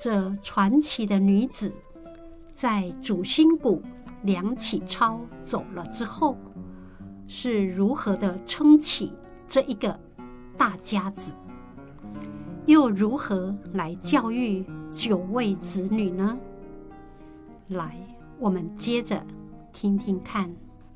这传奇的女子在主心骨梁启超走了之后，是如何的撑起这一个大家子，又如何来教育9位子女呢？来，我们接着听听看。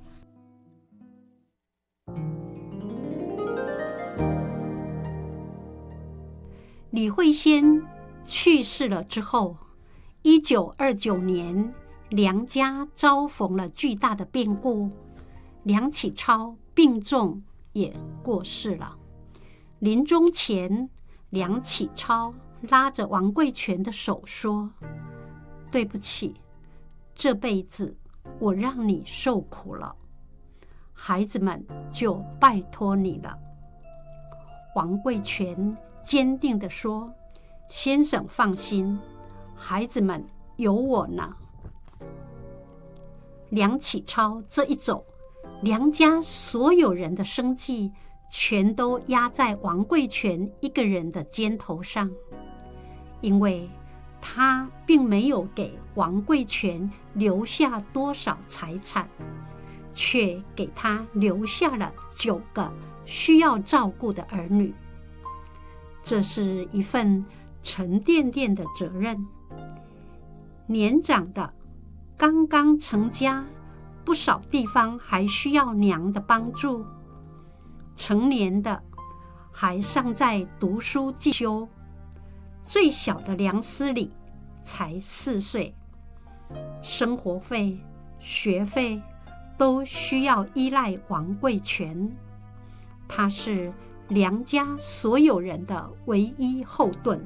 李惠仙去世了之后，1929年，梁家遭逢了巨大的变故，梁启超病重也过世了。临终前，梁启超拉着王贵全的手说：“对不起，这辈子我让你受苦了，孩子们就拜托你了。”王贵全坚定地说：“先生放心，孩子们有我呢。”梁启超这一走，梁家所有人的生计全都压在王贵全一个人的肩头上，因为他并没有给王贵全留下多少财产，却给他留下了9个需要照顾的儿女。这是一份沉甸甸的责任。年长的刚刚成家，不少地方还需要娘的帮助；成年的还尚在读书进修。最小的梁思礼才4岁，生活费、学费都需要依赖王贵全，他是梁家所有人的唯一后盾。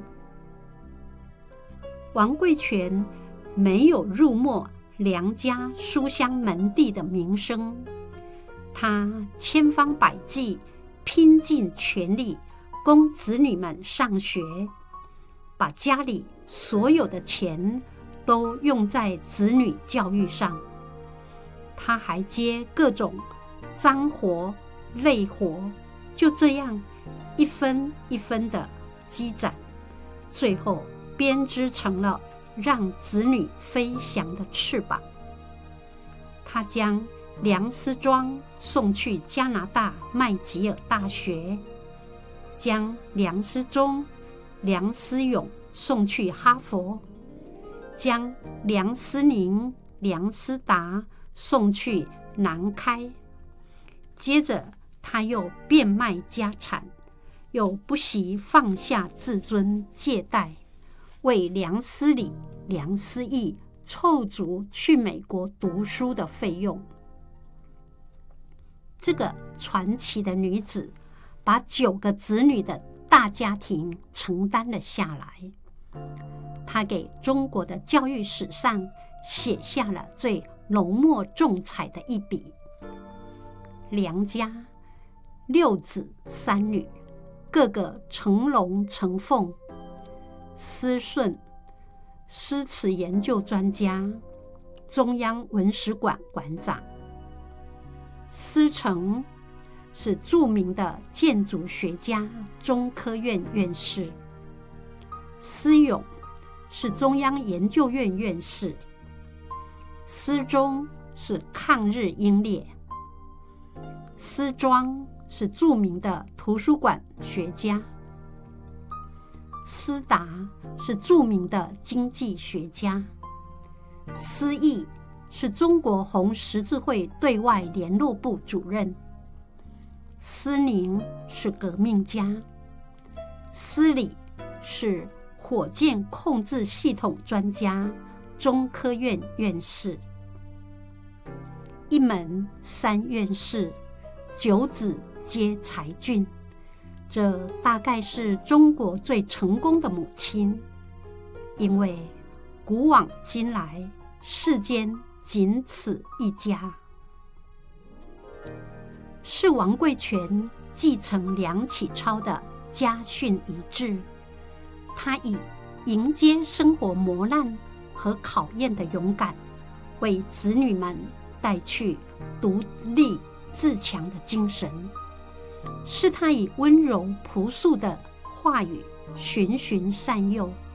王贵全没有入没梁家书香门第的名声，他千方百计，拼尽全力供子女们上学，把家里所有的钱都用在子女教育上。他还接各种脏活、累活，就这样一分一分的积攒，最后编织成了让子女飞翔的翅膀。他将梁思庄送去加拿大麦吉尔大学，将梁思忠、梁思永送去哈佛，将梁思宁、梁思达送去南开。接着他又变卖家产，又不惜放下自尊借贷，为梁思礼、梁思义凑足去美国读书的费用。这个传奇的女子把9个子女的大家庭承担了下来，她给中国的教育史上写下了最浓墨重彩的一笔。梁家6子3女，个个成龙成凤。思顺，诗词研究专家，中央文史馆馆长；思成是著名的建筑学家，中科院院士；思永是中央研究院院士；思忠是抗日英烈；思庄是著名的图书馆学家；思达是著名的经济学家；思义是中国红十字会对外联络部主任；思宁是革命家；思礼是火箭控制系统专家，中科院院士。一门3院士，9子皆才俊，这大概是中国最成功的母亲。因为古往今来，世间仅此一家。是王贵全继承梁启超的家训遗志，他以迎接生活磨难和考验的勇敢，为子女们带去独立自强的精神。是他以温柔朴素的话语循循善诱，